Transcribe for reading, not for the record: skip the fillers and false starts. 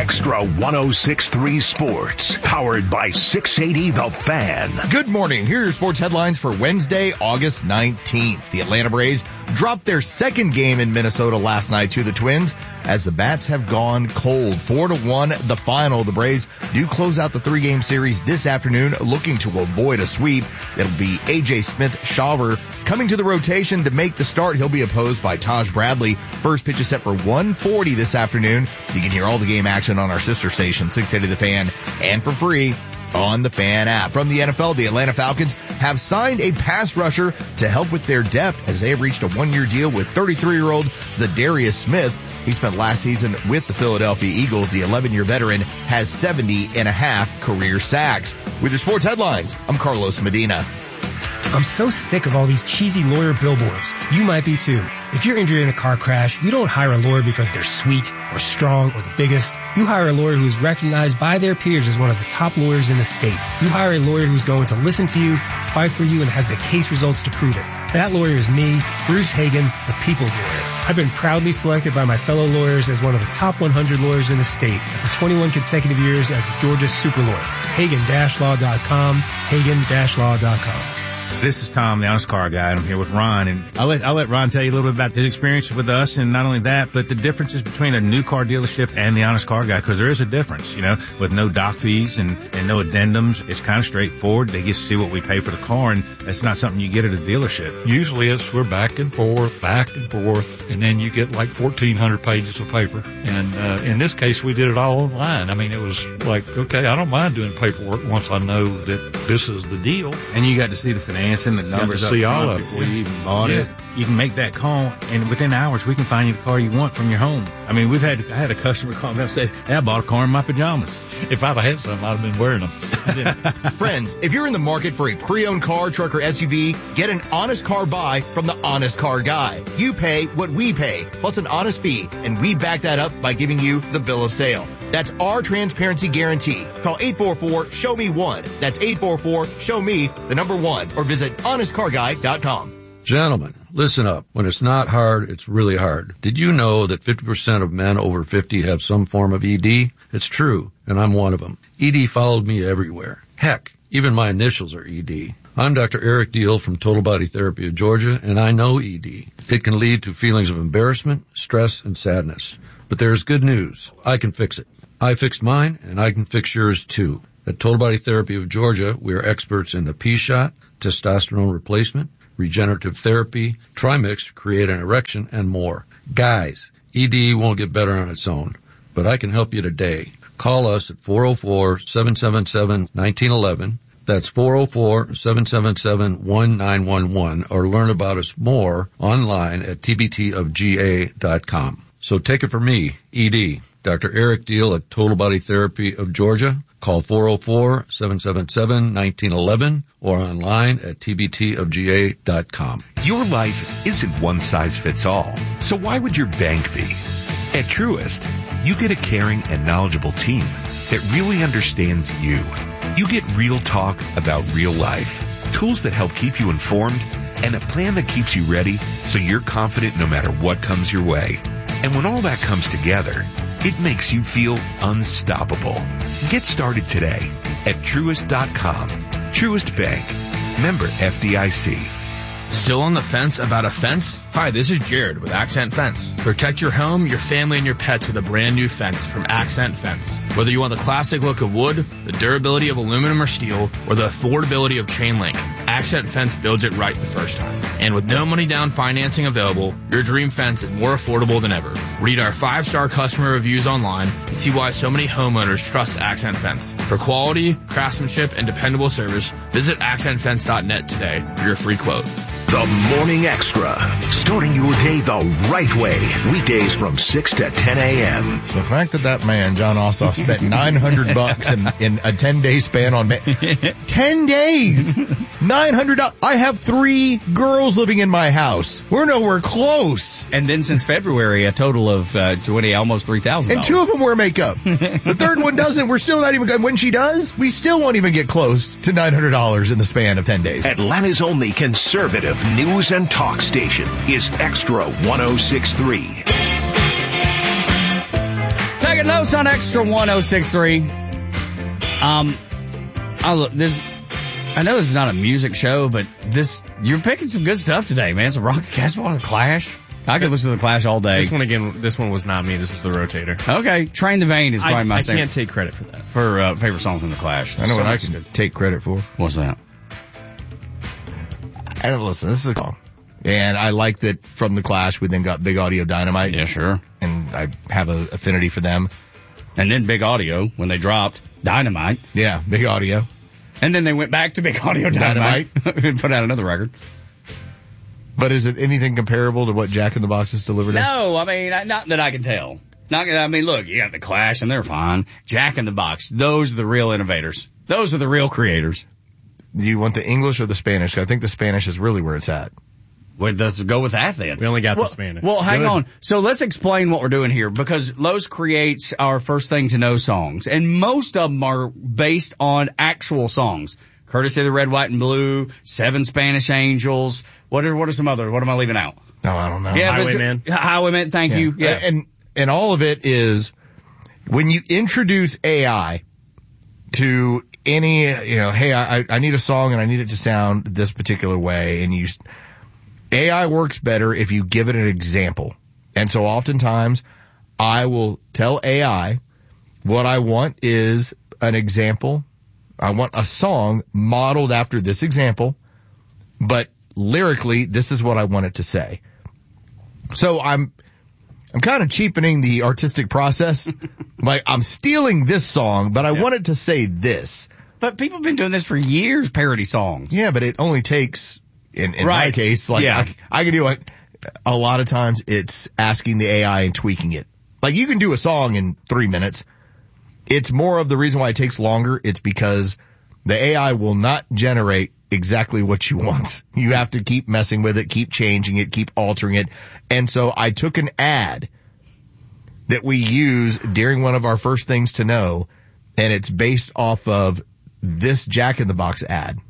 Extra 106.3 Sports, powered by 680 The Fan. Good morning. Here are your sports headlines for Wednesday, August 19th. The Atlanta Braves dropped their second game in Minnesota last night to the Twins as the bats have gone cold. 4-1 the final. The Braves do close out the 3-game series this afternoon, looking to avoid a sweep. It'll be A.J. Smith-Shawver coming to the rotation to make the start. He'll be opposed by Taj Bradley. First pitch is set for 1:40 this afternoon. You can hear all the game action on our sister station, 680 The Fan, and for free on the Fan app. From the NFL, the Atlanta Falcons have signed a pass rusher to help with their depth as they have reached a 1-year deal with 33-year-old Zadarius Smith. He spent last season with the Philadelphia Eagles. The 11-year veteran has 70.5 career sacks. With your sports headlines, I'm Carlos Medina. I'm so sick of all these cheesy lawyer billboards. You might be too. If you're injured in a car crash, you don't hire a lawyer because they're sweet or strong or the biggest. You hire a lawyer who is recognized by their peers as one of the top lawyers in the state. You hire a lawyer who's going to listen to you, fight for you, and has the case results to prove it. That lawyer is me, Bruce Hagen, the people's lawyer. I've been proudly selected by my fellow lawyers as one of the top 100 lawyers in the state for 21 consecutive years as Georgia's super lawyer. Hagen-law.com, Hagen-law.com. This is Tom, the Honest Car Guy. I'm here with Ron, and I'll let Ron tell you a little bit about his experience with us, and not only that, but the differences between a new car dealership and the Honest Car Guy, because there is a difference, with no doc fees and no addendums. It's kind of straightforward. They get to see what we pay for the car, and that's not something you get at a dealership. Usually we're back and forth, and then you get like 1,400 pages of paper. And in this case, we did it all online. I mean, it was like, okay, I don't mind doing paperwork once I know that this is the deal. And you got to see the financing, the numbers up see front all of before it. you even bought it. You can make that call, and within hours, we can find you the car you want from your home. I mean, I had a customer call me up and say, hey, I bought a car in my pajamas. If I'd have had some, I'd have been wearing them. Friends, if you're in the market for a pre-owned car, truck, or SUV, get an honest car buy from the Honest Car Guy. You pay what we pay, plus an honest fee, and we back that up by giving you the bill of sale. That's our transparency guarantee. Call 844-SHOW-ME-1. That's 844-SHOW-ME1, or visit honestcarguy.com. Gentlemen, listen up. When it's not hard, it's really hard. Did you know that 50% of men over 50 have some form of ED? It's true, and I'm one of them. ED followed me everywhere. Heck, even my initials are ED. I'm Dr. Eric Deal from Total Body Therapy of Georgia, and I know ED. It can lead to feelings of embarrassment, stress, and sadness. But there's good news. I can fix it. I fixed mine, and I can fix yours too. At Total Body Therapy of Georgia, we are experts in the P-shot, testosterone replacement, regenerative therapy, Trimix to create an erection, and more. Guys, ED won't get better on its own, but I can help you today. Call us at 404-777-1911. That's 404-777-1911, or learn about us more online at tbtofga.com. So take it from me, ED, Dr. Eric Deal at Total Body Therapy of Georgia. Call 404-777-1911 or online at tbtofga.com. Your life isn't one size fits all, so why would your bank be? At Truist, you get a caring and knowledgeable team that really understands you. You get real talk about real life, tools that help keep you informed, and a plan that keeps you ready so you're confident no matter what comes your way. And when all that comes together, it makes you feel unstoppable. Get started today at Truist.com. Truist Bank. Member FDIC. Still on the fence about a fence? Hi, this is Jared with Accent Fence. Protect your home, your family, and your pets with a brand new fence from Accent Fence. Whether you want the classic look of wood, the durability of aluminum or steel, or the affordability of chain link, Accent Fence builds it right the first time. And with no money down financing available, your dream fence is more affordable than ever. Read our 5-star customer reviews online and see why so many homeowners trust Accent Fence. For quality, craftsmanship, and dependable service, visit accentfence.net today for your free quote. The Morning Extra, starting your day the right way. Weekdays from 6 to 10 a.m. The fact that man, John Ossoff, spent $900 in a 10-day span on 10 days! $900. I have 3 girls living in my house. We're nowhere close. And then since February, a total of almost $3,000. And 2 of them wear makeup. The third one doesn't. We're still not even, when she does, we still won't even get close to $900 in the span of 10 days. Atlanta's only conservative news and talk station is Extra 106.3. Take Taking notes on Extra 1063. I know this is not a music show, but you're picking some good stuff today, man. Some Rock the Casbah, The Clash. I could listen to The Clash all day. This one was not me. This was the Rotator. Okay, Train the Vein is probably my favorite. I can't take credit for that. For favorite song from The Clash. I know what I can take credit for. What's that? Listen, this is a song. And I like that from The Clash we then got Big Audio Dynamite. Yeah, sure. And I have an affinity for them. And then Big Audio, when they dropped Dynamite. Yeah, Big Audio. And then they went back to Big Audio Dynamite. and put out another record. But is it anything comparable to what Jack in the Box has delivered us? No, I mean, not that I can tell. Look, you got The Clash and they're fine. Jack in the Box, those are the real innovators. Those are the real creators. Do you want the English or the Spanish? I think the Spanish is really where it's at. Well, let's go with that then. We only got the Spanish. Well, hang on. So let's explain what we're doing here, because Los creates our first thing to know songs, and most of them are based on actual songs. Courtesy of the Red, White, and Blue, 7 Spanish Angels. What are some others? What am I leaving out? No, I don't know. Yeah, Highwayman. Highwayman, thank you. Yeah. And all of it is when you introduce AI to any, hey, I need a song and I need it to sound this particular way, and AI works better if you give it an example. And so oftentimes I will tell AI what I want is an example. I want a song modeled after this example, but lyrically, this is what I want it to say. So I'm kind of cheapening the artistic process. Like, I'm stealing this song, but I want it to say this. But people have been doing this for years, parody songs. Yeah, but it only takes, in my case, I can do it. A lot of times it's asking the AI and tweaking it. Like, you can do a song in 3 minutes. It's more of the reason why it takes longer. It's because the AI will not generate exactly what you want. You have to keep messing with it, keep changing it, keep altering it. And so I took an ad that we use during one of our first things to know, and it's based off of this Jack in the Box ad.